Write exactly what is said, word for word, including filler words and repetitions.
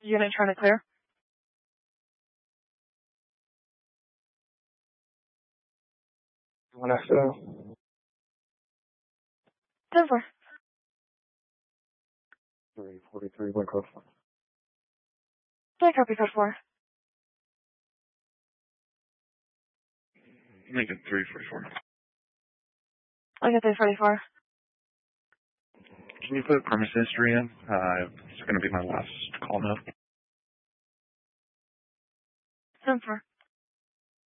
Unit trying to clear. One X O. ten four. three forty-three, one code four. Can I copy code four? Lincoln three forty-four. Lincoln three forty-four. Can you put premise history in? Uh, it's going to be my last call note. ten four.